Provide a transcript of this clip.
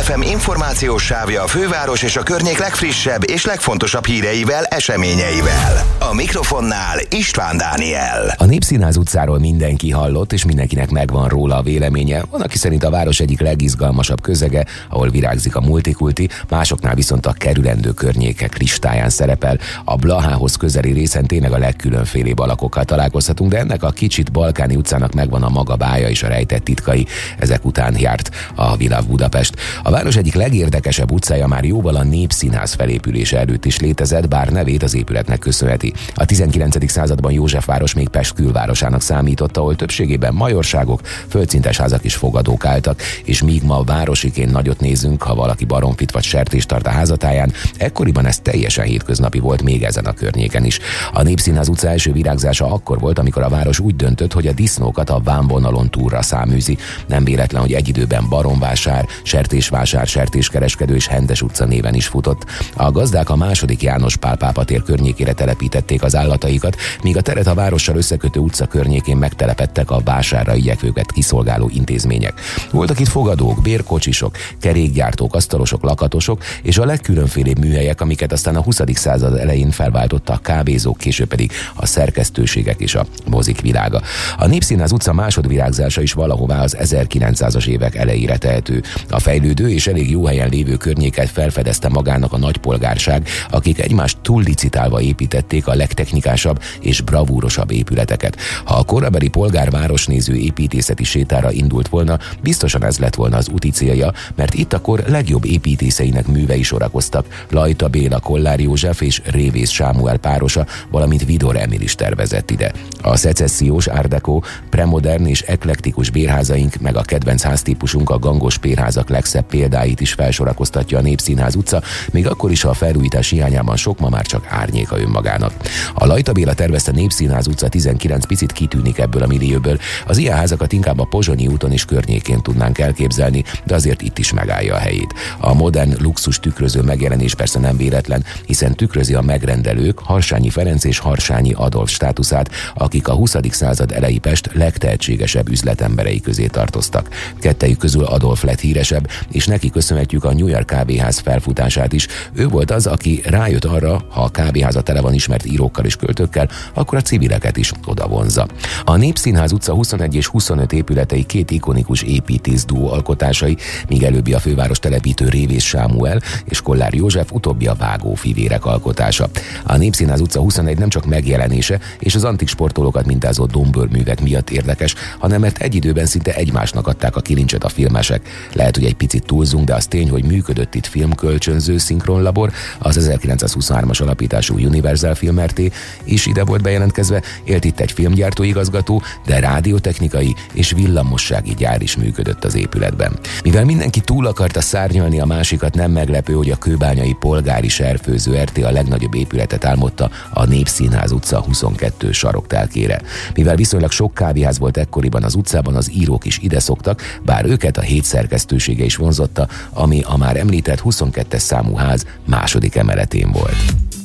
FM információs sávja a főváros és a környék legfrissebb és legfontosabb híreivel, eseményeivel. A mikrofonnál István Dániel. A Népszínház utcáról mindenki hallott, és mindenkinek megvan róla a véleménye. Van, aki szerint a város egyik legizgalmasabb közege, ahol virágzik a multikulti, másoknál viszont a kerülendő környékek listáján szerepel. A Blahához közeli részen tényleg a legkülönfélébb alakokkal találkozhatunk, de ennek a kicsit balkáni utcának megvan a maga bája és a rejtett titkai. Ezek után járt a Világ Budapest. A város egyik legérdekesebb utcája már jóval a Népszínház felépülése előtt is létezett, bár nevét az épületnek köszönheti. A 19. században Józsefváros még Pest külvárosának számított, ahol többségében majorságok, földszintes házak és fogadók álltak, és míg ma városiként nagyot nézünk, ha valaki baromfit vagy sertést tart a házatáján, ekkoriban ez teljesen hétköznapi volt még ezen a környéken is. A Népszínház utca első virágzása akkor volt, amikor a város úgy döntött, hogy a disznókat a vámvonalon túlra száműzi. Nem véletlen, hogy egy időben Baromvásár, Sertésvásár, Sertéskereskedő és Hendes utca néven is futott. A gazdák a II. János Pál pápa tér környékére telepítették az állataikat, míg a teret a várossal összekötő utca környékén megtelepedtek a vásárra igyekvőket kiszolgáló intézmények. Voltak itt fogadók, bérkocsisok, kerékgyártók, asztalosok, lakatosok és a legkülönfélébb műhelyek, amiket aztán a 20. század elején felváltotta a kávézók, később pedig a szerkesztőségek és a mozik világa. A Népszínház utca másodvirágzása is valahová az 1900-as évek elejére tehető. A fejlődő és elég jó helyen lévő környéket felfedezte magának a nagypolgárság, akik egymást túllicitálva építették a legtechnikásabb és bravúrosabb épületeket. Ha a korabeli polgárvárosnéző építészeti sétára indult volna, biztosan ez lett volna az úti célja, mert itt a kor legjobb építészeinek művei sorakoztak. Lajta Béla, Kollár József és Révész Sámuel párosa, valamint Vidor Emil is tervezett ide. A szecessziós, art deco, premodern és eklektikus bérházaink, meg a kedvenc háztípusunk, a gangos bérházak legszebb példáit is felsorakoztatja a Népszínház utca, még akkor is, ha a felújítás hiányában sok ma már csak árnyéka önmagának. A Lajta Béla tervezte Népszínház utca 19 picit kitűnik ebből a millióból. Az ilyen házakat inkább a Pozsonyi úton és környékén tudnánk elképzelni, de azért itt is megállja a helyét. A modern luxus tükröző megjelenés persze nem véletlen, hiszen tükrözi a megrendelők Harsányi Ferenc és Harsányi Adolf státuszát, akik a 20. század elejé Pest legtehetségesebb üzletemberei közé tartoztak. Kettejük közül Adolf lett híresebb, és neki köszönhetjük a New York kávéház felfutását is. Ő volt az, aki rájött arra, ha a kávéháza tele van ismert írókkal és költőkkel, akkor a civileket is oda vonzza. A Népszínház utca 21 és 25 épületei két ikonikus építész duó alkotásai, míg előbbi a főváros telepítő Révész Sámuel és Kollár József, utóbbi a vágófivérek alkotása. A Népszínház utca 21 nem csak megjelenése és az antik sportolókat mintázó dombbőrművek miatt érdekes, hanem mert egy időben szinte egymásnak adták a kilincset a filmesek. Lehet, hogy egy picit túlzunk, de az tény, hogy működött itt filmkölcsönző szinkronlabor, az 1923-as alapítású Universal Film RT is ide volt bejelentkezve, élt itt egy filmgyártóigazgató, de rádiótechnikai és villamossági gyár is működött az épületben. Mivel mindenki túl akarta szárnyalni a másikat, nem meglepő, hogy a kőbányai polgári serfőző RT a legnagyobb épületet álmodta a Népszínház utca 22 saroktelkére. Mivel viszonylag sok kávéház volt ekkoriban az utcában, az írók is ide szoktak, bár őket a hét szerkesztősége is vonzotta, ami a már említett 22-es számú ház második emeletén volt.